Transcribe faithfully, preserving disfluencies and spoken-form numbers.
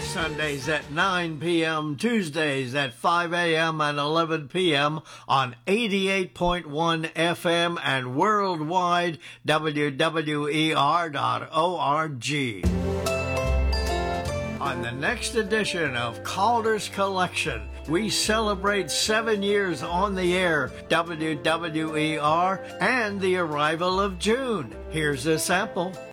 Sundays at nine p.m., Tuesdays at five a.m. and eleven p.m. on eighty-eight point one F M and worldwide W W E R dot org. On the next edition of Calder's Collection, we celebrate seven years on the air, W W E R, and the arrival of June. Here's a sample.